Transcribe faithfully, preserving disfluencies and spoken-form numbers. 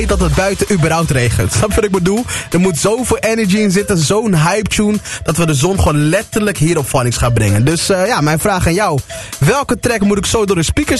dat het buiten überhaupt regent. Snap je wat ik bedoel? Er moet zoveel energy in zitten, zo'n hype tune, dat we de zon gewoon letterlijk hier op Phonics gaan brengen. Dus uh, ja, mijn vraag aan jou. Welke track moet ik zo door de speakers